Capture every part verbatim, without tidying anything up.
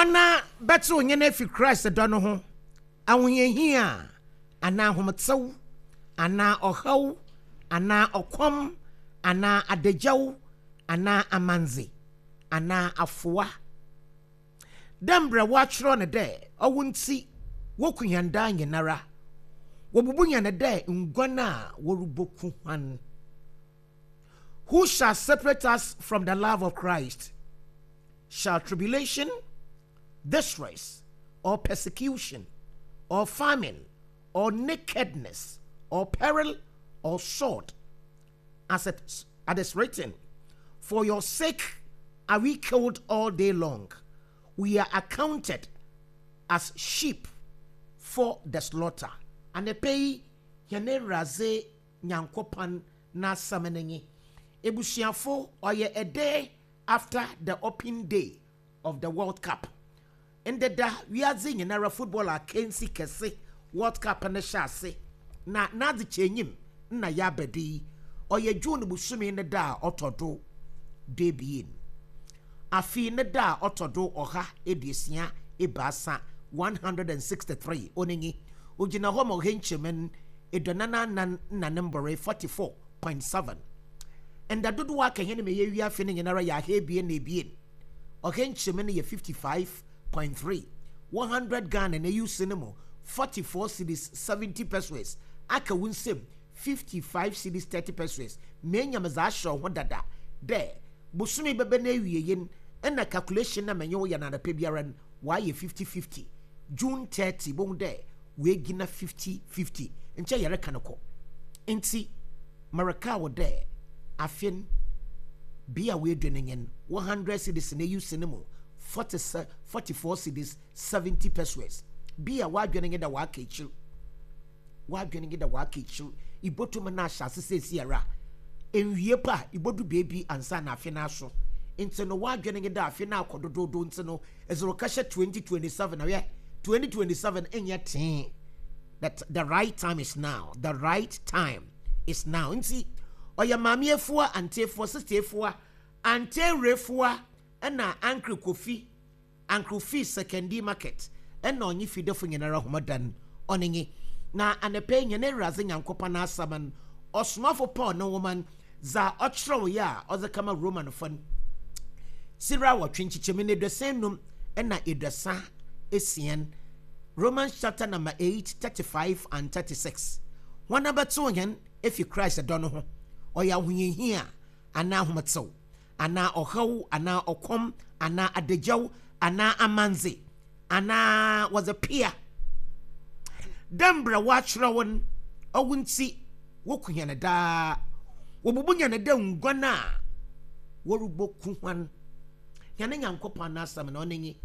Wana betu nyene fi Christ do no ho. Awonye hia ana homtsew ana ohaw ana okom ana adagyaw ana amanze ana afoa. Dembra wachro ne de owunti wokunyanda nyenara. Wobubunya ne de ngwana woruboku han. Who shall separate us from the love of Christ? Shall tribulation, distress, or persecution, or famine, or nakedness, or peril, or sword, as it, as it is written, for your sake are we killed all day long. We are accounted as sheep for the slaughter. And the pay yene raze nyankopan na samenengi. Ebusiafo oye a day after the opening day of the World Cup. In the da we are seeing in footballer Kensi Kese World Cup and the Shase. Na na di chenyim na yabedi oye June busumi in the da otodo debin. Afi in the da otodo oha edisia ebasa one hundred sixty-three oningi. Ujina homo henchemen edonana nan na number forty-four point seven. And the dudu wa kahene me ye wia fini nyinara ya hebie na ebien. Ohenchemen ye fifty-five point three. one hundred Ghana na yu sinemo forty-four cedis seventy pesos. Aka wunsem fifty-five cedis thirty pesos. Me nyamaza show ho dada. There busumi bebe na wiye yen and na calculation na menyo ya na na pebiaran wa ye fifty fifty. June thirty bon there we gina fifty fifty. Nche yere kanako. Enti Maraka wo there afin bia we doing one hundred cedis na yu sinemo forty-four cedis seventy pesos. Bia wa doing da wa kechu wa doing da wa kechu iboto mana shase sesiara enwie pa ibodu baby ansa na afina so nti no wa doing da afina akododo nti no ezoro kashe twenty twenty-seven na we twenty twenty-seven enya ten that the right time is now. The right time is now. Nti oya mami efua ante efua sister efua ante refua ena ankre kofi ankre fi secondary market ena onyi fidefo nyinara homadan onenye na anepe nyene raze nyankopa na asaman osmafo paul no woman za ochro ya ozekama roman fun sira wa twinchicheme ne dosenum ena edasa esien Romans chapter number eight thirty-five and thirty-six. One number two again if you Christ adono ho oya hunye hia ana homatso ana ohaw ana okom ana adagyaw ana amanze ana was a peer dambra wachra won owunti wokunya ne da wobubunya ne da ngwana woruboku hwan yana nyankopa na asam na onenyi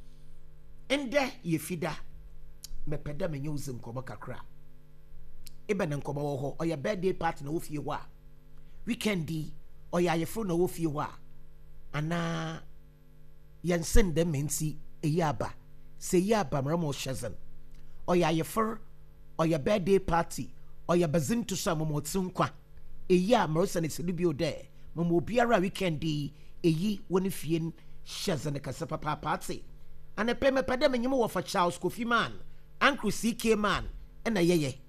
ende yefida mepeda menye uzim kobo kakra ebe na nkoba wo ho oya birthday party na wo fie ho a weekendi oya yefro na wo fie ho a ana yansen dem mensi eyaba se yaba mramo shezen oya yefro oya birthday party oya bazinto so momo tsinkwa eya mrosa ne selubio de momo biara weekendi eyi woni fie shezen ka papa party ana pe mepeda menye wo fa Charles Kofi man Uncle C K man ena yeye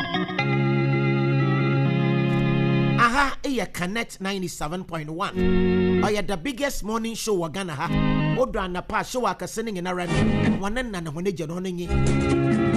aha eya Connect ninety-seven point one oya the biggest morning show wa Ghana ha odra na pa show akase ne nyina rani wonen na ne honeje no honenye